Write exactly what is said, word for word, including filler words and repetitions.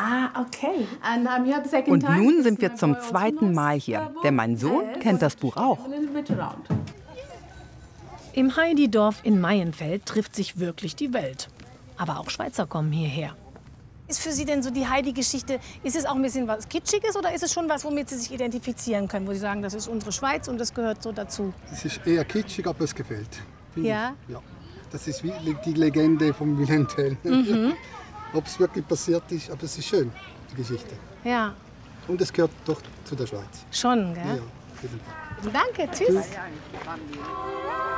Ah, okay. Und nun sind wir zum zweiten Mal hier, denn mein Sohn kennt das Buch auch. Im Heidi-Dorf in Maienfeld trifft sich wirklich die Welt. Aber auch Schweizer kommen hierher. Ist für Sie denn so die Heidi-Geschichte, ist es auch ein bisschen was Kitschiges oder ist es schon was, womit Sie sich identifizieren können? Wo Sie sagen, das ist unsere Schweiz und das gehört so dazu? Es ist eher kitschig, aber es gefällt. Ja? Ich. Ja. Das ist wie die Legende von Wilhelm Tell. Mhm. Ob es wirklich passiert ist, aber es ist schön, die Geschichte. Ja. Und es gehört doch zu der Schweiz. Schon, gell? Ja, Danke, tschüss. tschüss.